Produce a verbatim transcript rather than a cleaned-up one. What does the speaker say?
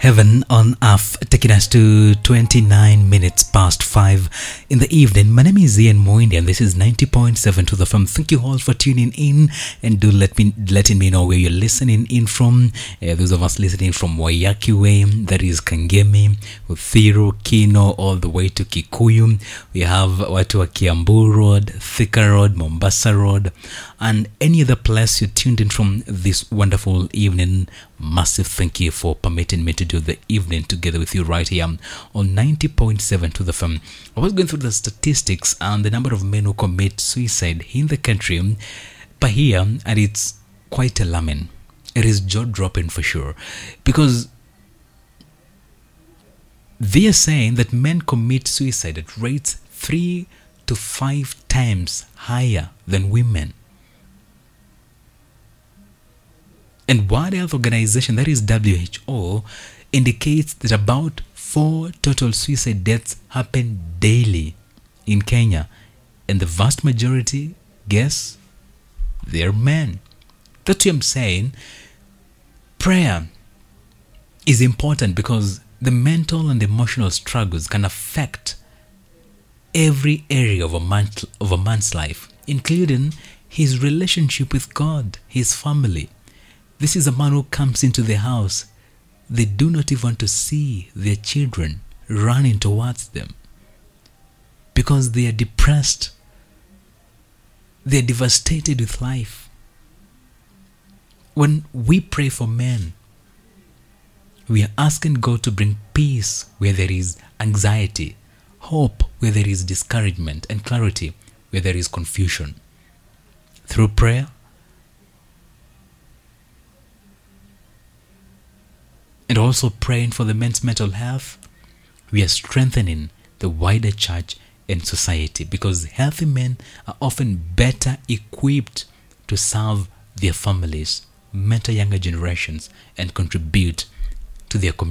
Heaven on Earth, taking us to twenty-nine minutes past five in the evening. My name is Ian Moindi and this is ninety point seven to the F M. Thank you all for tuning in and do let me letting me know where you're listening in from. Uh, those of us listening from Waiyaki Way, that is Kangemi, Uthiru, Kino, all the way to Kikuyu. We have watu wa Kiambu Road, Thika Road, Mombasa Road, and any other place you're tuned in from this wonderful evening. Massive thank you for permitting me to do the evening together with you right here on ninety point seven to the F M. I was going through the statistics and the number of men who commit suicide in the country per year, and it's quite alarming. It is jaw-dropping for sure, because they are saying that men commit suicide at rates three to five times higher than women. And World Health Organization, that is W H O, indicates that about four total suicide deaths happen daily in Kenya. And the vast majority, guess, they're men. That's what I'm saying. Prayer is important because the mental and emotional struggles can affect every area of a man, of a man's life, including his relationship with God, his family. This is a man who comes into the house. They do not even want to see their children running towards them because they are depressed. They are devastated with life. When we pray for men, we are asking God to bring peace where there is anxiety, hope where there is discouragement, and clarity where there is confusion. Through prayer, and also praying for the men's mental health, we are strengthening the wider church and society, because healthy men are often better equipped to serve their families, mentor younger generations, and contribute to their community.